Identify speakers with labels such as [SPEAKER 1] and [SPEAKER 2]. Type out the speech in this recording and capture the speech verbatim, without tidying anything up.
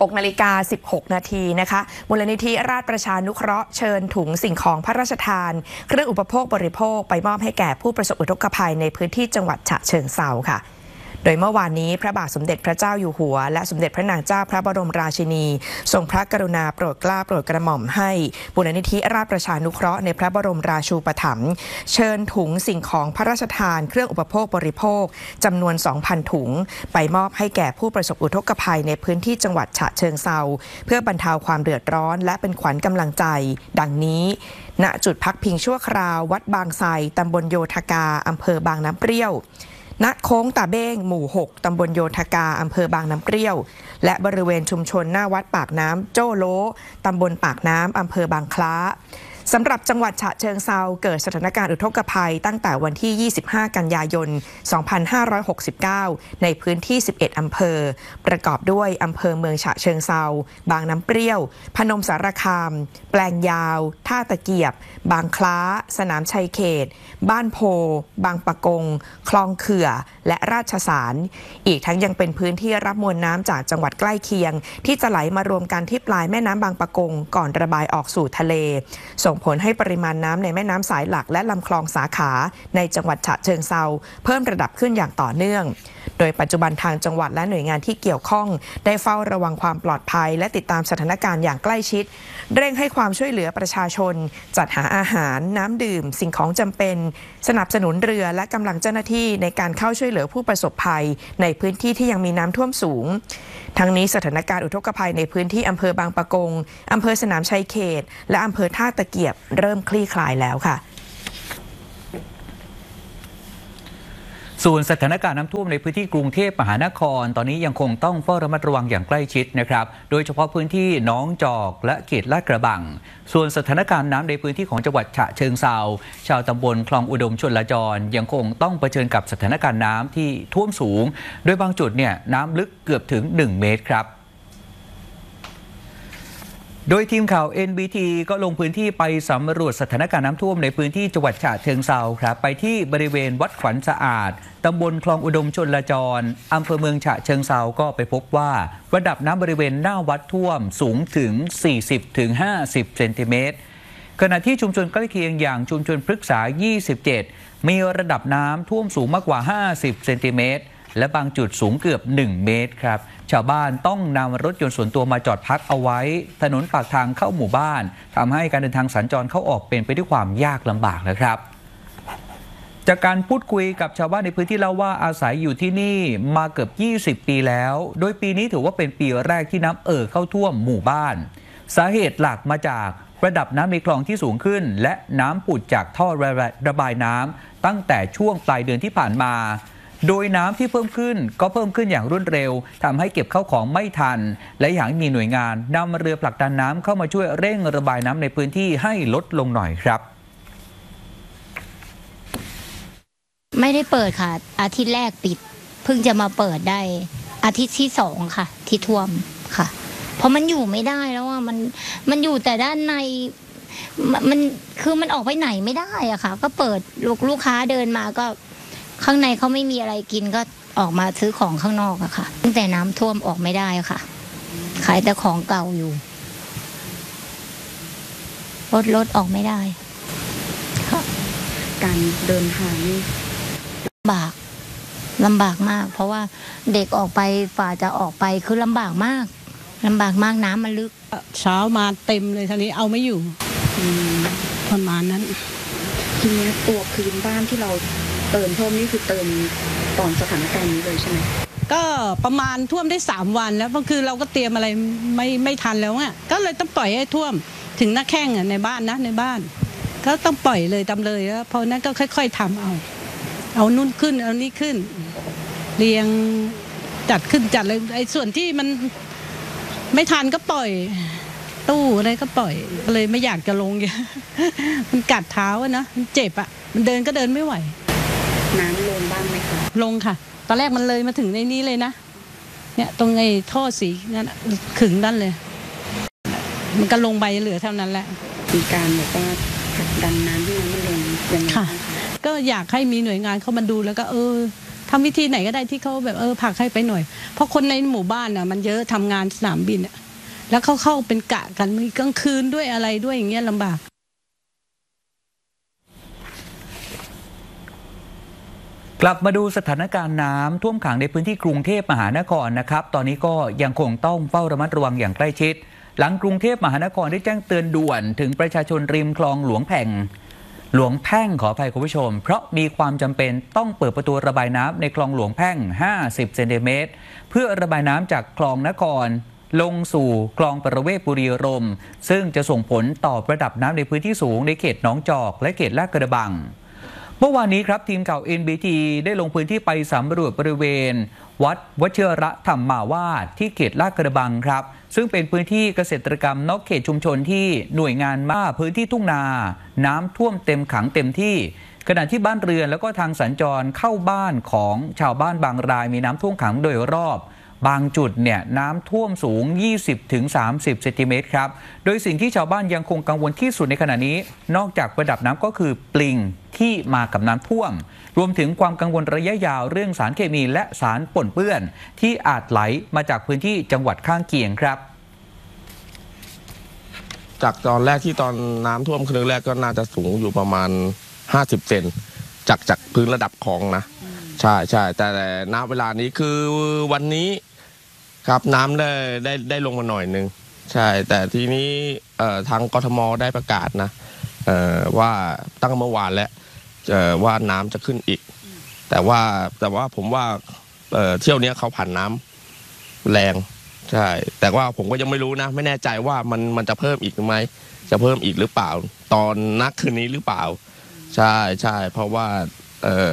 [SPEAKER 1] หกนาฬิกาสิบหกนาทีนะคะมูลนิธิราชประชานุเคราะห์เชิญถุงสิ่งของพระราชทานเครื่องอุปโภคบริโภคไปมอบให้แก่ผู้ประสบอุทกภัยในพื้นที่จังหวัดฉะเชิงเทราค่ะโดยเมื่อวานนี้พระบาทสมเด็จพระเจ้าอยู่หัวและสมเด็จพระนางเจ้าพระบรมราชินีทรงพระกรุณาโปรดเกล้าโปรดกระหม่อมให้มูลนิธิราชประชานุเคราะห์ในพระบรมราชูปถัมภ์เชิญถุงสิ่งของพระราชทานเครื่องอุปโภคบริโภคจำนวน สองพัน ถุงไปมอบให้แก่ผู้ประสบอุทกภัยในพื้นที่จังหวัดฉะเชิงเทราเพื่อบรรเทาความเดือดร้อนและเป็นขวัญกำลังใจดังนี้ณจุดพักพิงชั่วคราววัดบางไทรตำบลโยธกาอำเภอบางน้ำเปรี้ยวณโค้งตาเบ้งหมู่หกตำบลโยธกาอำเภอบางน้ำเปรี้ยวและบริเวณชุมชนหน้าวัดปากน้ำโจ้โลตำบลปากน้ำอำเภอบางคล้าสำหรับจังหวัดฉะเชิงเทราเกิดสถานการณ์อุทกภัยตั้งแต่วันที่ ยี่สิบห้า กันยายน สองพันห้าร้อยหกสิบเก้า ในพื้นที่ สิบเอ็ด อำเภอประกอบด้วยอำเภอเมืองฉะเชิงเทราบางน้ำเปรี้ยวพนมสารคามแปลงยาวท่าตะเกียบบางคล้าสนามชัยเขตบ้านโพบางปะกงคลองเขื่อและราชสารอีกทั้งยังเป็นพื้นที่รับมวลน้ำจากจังหวัดใกล้เคียงที่จะไหลมารวมกันที่ปลายแม่น้ำบางปะกงก่อนระบายออกสู่ทะเลส่งผลให้ปริมาณน้ำในแม่น้ำสายหลักและลำคลองสาขาในจังหวัดฉะเชิงเทราเพิ่มระดับขึ้นอย่างต่อเนื่องโดยปัจจุบันทางจังหวัดและหน่วยงานที่เกี่ยวข้องได้เฝ้าระวังความปลอดภัยและติดตามสถานการณ์อย่างใกล้ชิดเร่งให้ความช่วยเหลือประชาชนจัดหาอาหารน้ำดื่มสิ่งของจำเป็นสนับสนุนเรือและกำลังเจ้าหน้าที่ในการเข้าช่วยเหลือผู้ประสบภัยในพื้นที่ที่ยังมีน้ำท่วมสูงทั้งนี้สถานการณ์อุทกภัยในพื้นที่อำเภอบางปะกงอำเภอสนามชัยเขตและอำเภอท่าตะเกียบเริ่มคลี่คลายแล้วค่ะ
[SPEAKER 2] ส่วนสถานการณ์น้ำท่วมในพื้นที่กรุงเทพมหานครตอนนี้ยังคงต้องเฝ้าระมัดระวังอย่างใกล้ชิดนะครับโดยเฉพาะพื้นที่หนองจอกและเขตลาดกระบังส่วนสถานการณ์น้ำในพื้นที่ของจังหวัดฉะเชิงเทราชาวตำบลคลองอุดมชลจรยังคงต้องเผชิญกับสถานการณ์น้ำที่ท่วมสูงโดยบางจุดเนี่ยน้ำลึกเกือบถึงหนึ่งเมตรครับโดยทีมข่าว เอ็น บี ที ก็ลงพื้นที่ไปสำรวจสถานการณ์น้ำท่วมในพื้นที่จังหวัดฉะเชิงเทราครับไปที่บริเวณวัดขวัญสะอาดตำบลคลองอุดมชลจรอำเภอเมืองฉะเชิงเทราก็ไปพบว่าระดับน้ำบริเวณหน้าวัดท่วมสูงถึง สี่สิบถึงห้าสิบ เซนติเมตรขณะที่ชุมชนใกล้เคียงอย่างชุมชนพฤกษา ยี่สิบเจ็ด มีระดับน้ำท่วมสูงมากกว่า ห้าสิบ เซนติเมตรและบางจุดสูงเกือบหนึ่งเมตรครับชาวบ้านต้องนำรถยนต์ส่วนตัวมาจอดพักเอาไว้ถนนปากทางเข้าหมู่บ้านทำให้การเดินทางสัญจรเข้าออกเป็นไปด้วยความยากลำบากนะครับจากการพูดคุยกับชาวบ้านในพื้นที่เล่าว่าอาศัยอยู่ที่นี่มาเกือบยี่สิบปีแล้วโดยปีนี้ถือว่าเป็นปีแรกที่น้ำเอ่อเข้าท่วมหมู่บ้านสาเหตุหลักมาจากระดับน้ำในคลองที่สูงขึ้นและน้ำผุดจากท่อระบายน้ำตั้งแต่ช่วงปลายเดือนที่ผ่านมาโดยน้ำที่เพิ่มขึ้นก็เพิ่มขึ้นอย่างรวดเร็วทำให้เก็บเข้าของไม่ทันและอยากมีหน่วยงานนำเรือผลักดันน้ำเข้ามาช่วยเร่งระบายน้ำในพื้นที่ให้ลดลงหน่อยครับ
[SPEAKER 3] ไม่ได้เปิดค่ะอาทิตย์แรกปิดเพิ่งจะมาเปิดได้อาทิตย์ที่สองค่ะที่ท่วมค่ะเพราะมันอยู่ไม่ได้แล้วว่ามันมันอยู่แต่ด้านในมันคือมันออกไปไหนไม่ได้อะค่ะก็เปิดลูกลูกค้าเดินมาก็ข้างในเขาไม่มีอะไรกินก็ออกมาซื้อของข้างนอกอะค่ะตั้งแต่น้ำท่วมออกไม่ได้ค่ะขายแต่ของเก่าอยู่รถรถออกไม่ได้ค่ะ
[SPEAKER 4] การเดินทางนี่
[SPEAKER 3] ลำบากลำบากมากเพราะว่าเด็กออกไปฝ่าจะออกไปคือลำบากมากลำบากมากน้ำมันลึก
[SPEAKER 5] เช้ามาเต็มเลยทีนี้เอาไม่อยู่ประมาณนั้น
[SPEAKER 4] ทีนี้ตัวพื้นบ้านที่เราเติมเพิ่มนี่คือเติมตอนสถานการณ์นี้เลยใช่ไหม
[SPEAKER 5] ก็ประมาณท่วมได้สามวันแล้วเพราะคือเราก็เตรียมอะไรไม่ไม่ทันแล้วอ่ะก็เลยต้องปล่อยให้ท่วมถึงหน้าแข้งอ่ะในบ้านนะในบ้านก็ต้องปล่อยเลยทำเลยแล้วพอนั้นก็ค่อยๆทำเอาเอานู่นขึ้นเอานี่ขึ้นเรียงจัดขึ้นจัดเลยไอ้ส่วนที่มันไม่ทันก็ปล่อยตู้อะไรก็ปล่อยก็เลยไม่อยากจะลงเยอะมันกัดเท้าอะนะมันเจ็บอ่ะมันเดินก็เดินไม่ไหว
[SPEAKER 4] น้ำลงบ้างไหมคะ
[SPEAKER 5] ลงค่ะตอนแรกมันเลยมาถึงในนี้เลยนะเนี่ยตรงไอ้ท่อสีนั่นขึงด้านเลยมันก็ลงไปเหลือเท่านั้นแหละ
[SPEAKER 4] มีการแบบว่าผลักดันน้ำที่มันลงยังไง
[SPEAKER 5] ค่ะก็อยากให้มีหน่วยงานเข้ามาดูแล้วก็เออททำวิธีไหนก็ได้ที่เขาแบบเออผลักให้ไปหน่อย เพราะคนในหมู่บ้านอ่ะมันเยอะทำงานสนามบินอ่ะแล้วเขาเข้าเป็นกะกันมีกลางคืนด้วยอะไรด้วยอย่างเงี้ยลำบาก
[SPEAKER 2] กลับมาดูสถานการณ์น้ำท่วมขังในพื้นที่กรุงเทพมหานครนะครับตอนนี้ก็ยังคงต้องเฝ้าระมัดระวังอย่างใกล้ชิดหลังกรุงเทพมหานครได้แจ้งเตือนด่วนถึงประชาชนริมคลองหลวงแพ่งหลวงแพ่งขออภัยคุณผู้ชมเพราะมีความจำเป็นต้องเปิดประตูระบายน้ำในคลองหลวงแพ่งห้าสิบเซนติเมตรเพื่อระบายน้ำจากคลองนครลงสู่คลองประเวศบุรีรมย์ซึ่งจะส่งผลต่อระดับน้ำในพื้นที่สูงในเขตหนองจอกและเขตลาดกระบังเมื่อวานนี้ครับทีมข่าว เอ็น บี ที ได้ลงพื้นที่ไปสำรวจบริเวณวัดวชิรธรรมาวาสที่เขตลาดกระบังครับซึ่งเป็นพื้นที่เกษตรกรรมนอกเขตชุมชนที่หน่วยงานมาพื้นที่ทุ่งนาน้ำท่วมเต็มขังเต็มที่ขณะที่บ้านเรือนแล้วก็ทางสัญจรเข้าบ้านของชาวบ้านบางรายมีน้ำท่วมขังโดยรอบบางจุดเนี่ยน้ำท่วมสูง ยี่สิบถึงสามสิบ เซนติเมตรครับโดยสิ่งที่ชาวบ้านยังคงกังวลที่สุดในขณะนี้นอกจากระดับน้ำก็คือปลิงที่มากับน้ำท่วมรวมถึงความกังวลระยะยาวเรื่องสารเคมีและสารปนเปื้อนที่อาจไหลมาจากพื้นที่จังหวัดข้างเคียงครับ
[SPEAKER 6] จากตอนแรกที่ตอนน้ำท่วมครั้งแรกก็น่าจะสูงอยู่ประมาณห้าสิบเซนจากจากพื้นระดับคลองนะใช่ใช่แต่ณเวลานี้คือวันนี้ครับน้ำได้ได้ได้ลงมาหน่อยนึงใช่แต่ทีนี้ทางกทมได้ประกาศนะว่าตั้งเมื่อวานแล้วว่าน้ำจะขึ้นอีกแต่ว่าแต่ว่าผมว่าเที่ยวนี้เขาผ่านน้ำแรงใช่แต่ว่าผมก็ยังไม่รู้นะไม่แน่ใจว่ามันมันจะเพิ่มอีกไหมจะเพิ่มอีกหรือเปล่าตอนนักคืนนี้หรือเปล่าใช่ใช่เพราะว่า